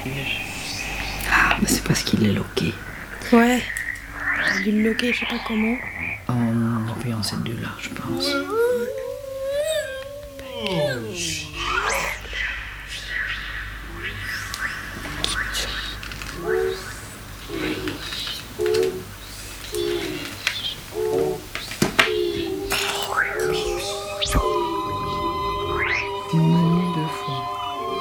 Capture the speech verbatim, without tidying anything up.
Ah, bah c'est parce qu'il est loqué. Ouais. Il a dû le loquer, je sais pas comment. En appuyant cette deux-là, je pense.